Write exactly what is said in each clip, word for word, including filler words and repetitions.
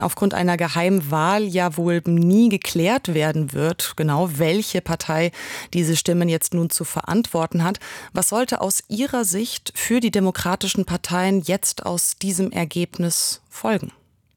aufgrund einer Geheimwahl ja wohl nie geklärt werden wird, genau welche Partei diese Stimmen jetzt nun zu verantworten hat. Was sollte aus Ihrer Sicht für die demokratischen Parteien jetzt aus diesem Ergebnis folgen?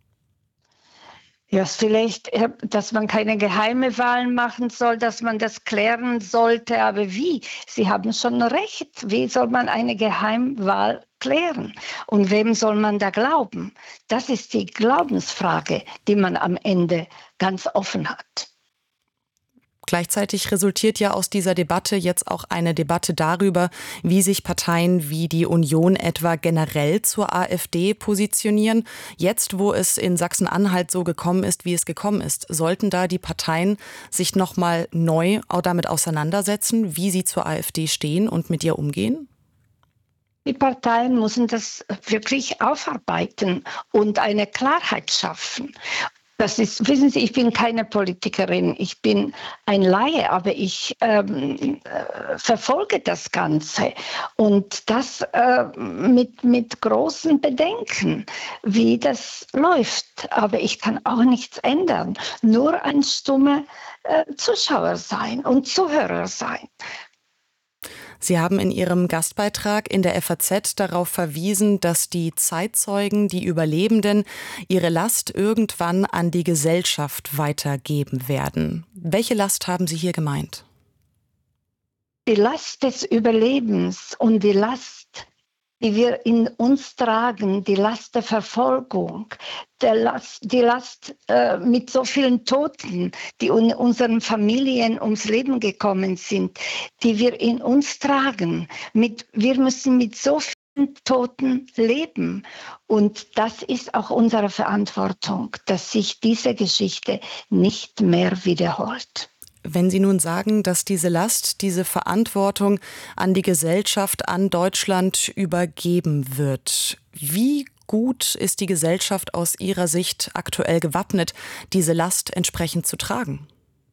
Ja, vielleicht, äh, dass man keine geheime Wahlen machen soll, dass man das klären sollte. Aber wie? Sie haben schon recht. Wie soll man eine Geheimwahl klären? Und wem soll man da glauben? Das ist die Glaubensfrage, die man am Ende ganz offen hat. Gleichzeitig resultiert ja aus dieser Debatte jetzt auch eine Debatte darüber, wie sich Parteien wie die Union etwa generell zur AfD positionieren. Jetzt, wo es in Sachsen-Anhalt so gekommen ist, wie es gekommen ist, sollten da die Parteien sich nochmal neu auch damit auseinandersetzen, wie sie zur AfD stehen und mit ihr umgehen? Die Parteien müssen das wirklich aufarbeiten und eine Klarheit schaffen. Das ist, wissen Sie, ich bin keine Politikerin, ich bin ein Laie, aber ich ähm, äh, verfolge das Ganze und das äh, mit, mit großen Bedenken, wie das läuft. Aber ich kann auch nichts ändern, nur ein stummer äh, Zuschauer sein und Zuhörer sein. Sie haben in Ihrem Gastbeitrag in der F A Z darauf verwiesen, dass die Zeitzeugen, die Überlebenden, ihre Last irgendwann an die Gesellschaft weitergeben werden. Welche Last haben Sie hier gemeint? Die Last des Überlebens und die Last, die wir in uns tragen, die Last der Verfolgung, der Last, die Last äh, mit so vielen Toten, die in unseren Familien ums Leben gekommen sind, die wir in uns tragen. Mit, wir müssen mit so vielen Toten leben. Und das ist auch unsere Verantwortung, dass sich diese Geschichte nicht mehr wiederholt. Wenn Sie nun sagen, dass diese Last, diese Verantwortung an die Gesellschaft, an Deutschland übergeben wird, wie gut ist die Gesellschaft aus Ihrer Sicht aktuell gewappnet, diese Last entsprechend zu tragen?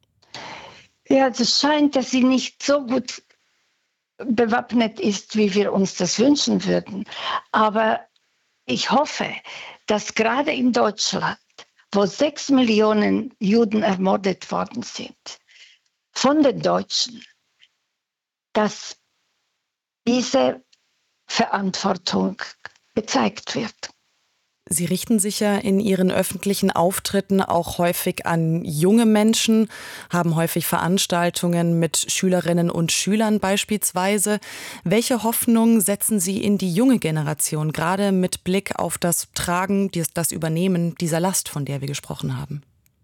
Ja, es scheint, dass sie nicht so gut bewappnet ist, wie wir uns das wünschen würden. Aber ich hoffe, dass gerade in Deutschland, wo sechs Millionen Juden ermordet worden sind, von den Deutschen, dass diese Verantwortung gezeigt wird. Sie richten sich ja in Ihren öffentlichen Auftritten auch häufig an junge Menschen, haben häufig Veranstaltungen mit Schülerinnen und Schülern beispielsweise. Welche Hoffnung setzen Sie in die junge Generation, gerade mit Blick auf das Tragen, das Übernehmen dieser Last, von der wir gesprochen haben?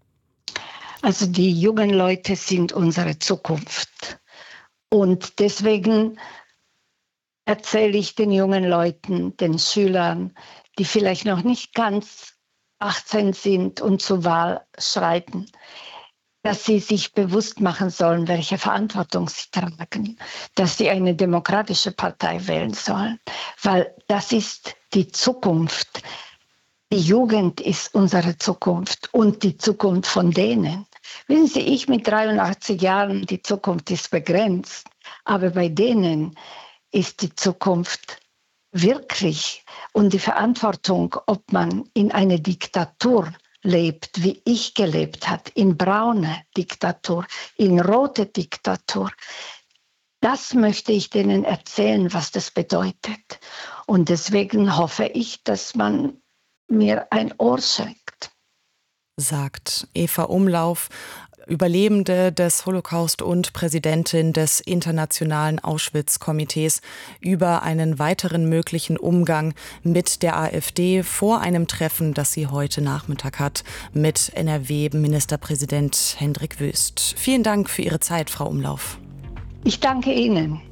Also die jungen Leute sind unsere Zukunft. Und deswegen erzähle ich den jungen Leuten, den Schülern, die vielleicht noch nicht ganz achtzehn sind und zur Wahl schreiten, dass sie sich bewusst machen sollen, welche Verantwortung sie tragen, dass sie eine demokratische Partei wählen sollen, weil das ist die Zukunft. Die Jugend ist unsere Zukunft und die Zukunft von denen. Wissen Sie, ich mit dreiundachtzig Jahren, die Zukunft ist begrenzt, aber bei denen ist die Zukunft wirklich und die Verantwortung, ob man in einer Diktatur lebt, wie ich gelebt habe, in braune Diktatur, in rote Diktatur. Das möchte ich denen erzählen, was das bedeutet. Und deswegen hoffe ich, dass man mir ein Ohr schenkt. Sagt Eva Umlauf, Überlebende des Holocaust und Präsidentin des Internationalen Auschwitz-Komitees, über einen weiteren möglichen Umgang mit der AfD vor einem Treffen, das sie heute Nachmittag hat, mit N R W-Ministerpräsident Hendrik Wüst. Vielen Dank für Ihre Zeit, Frau Umlauf. Ich danke Ihnen.